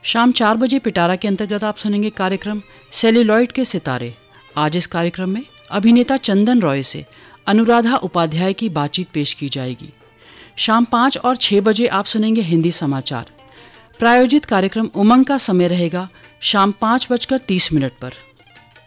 शाम 4 बजे पिटारा के अंतर्गत आप सुनेंगे कार्यक्रम सेल्यूलॉइड के सितारे। आज इस कार्यक्रम में अभिनेता चंदन रॉय से अनुराधा उपाध्याय की बातचीत पेश की जाएगी। शाम 5 और 6 बजे आप सुनेंगे हिंदी समाचार। प्रायोजित कार्यक्रम उमंग का समय रहेगा शाम 5:30 पर।